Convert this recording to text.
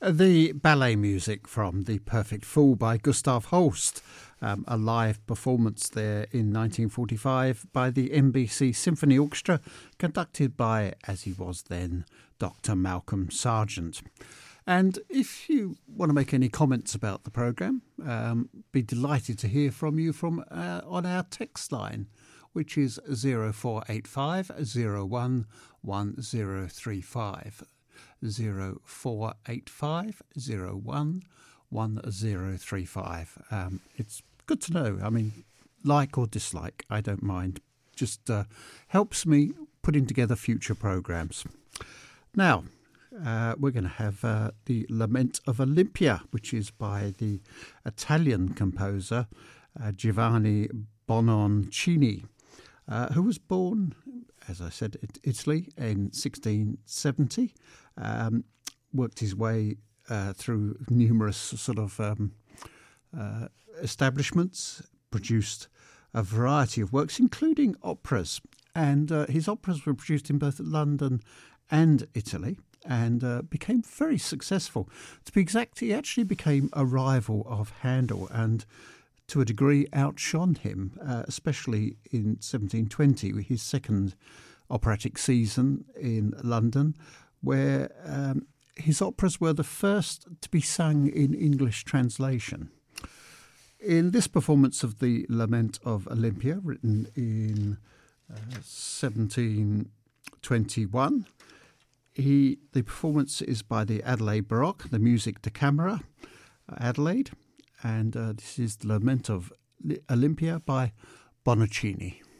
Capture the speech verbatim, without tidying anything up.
The ballet music from The Perfect Fool by Gustav Holst, um, a live performance there in nineteen forty-five by the N B C Symphony Orchestra, conducted by, as he was then, Doctor Malcolm Sargent. And if you want to make any comments about the programme, um, be delighted to hear from you from uh, on our text line, which is zero four eight five zero one one zero three five. zero four eight five zero one one zero three five. Um, it's good to know. I mean, like or dislike, I don't mind. Just uh, helps me putting together future programmes. Now, uh, we're going to have uh, the Lament of Olympia, which is by the Italian composer uh, Giovanni Bononcini, uh, who was born, as I said, in Italy in sixteen seventy. Um, worked his way uh, through numerous sort of um, uh, establishments, produced a variety of works, including operas. And uh, his operas were produced in both London and Italy, and uh, became very successful. To be exact, he actually became a rival of Handel and to a degree outshone him, uh, especially in seventeen twenty, his second operatic season in London, where um, his operas were the first to be sung in English translation. In this performance of the Lament of Olympia, written in uh, seventeen twenty-one, he, the performance is by the Adelaide Baroque, the Music de Camera, Adelaide, and uh, this is the Lament of Olympia by Bononcini.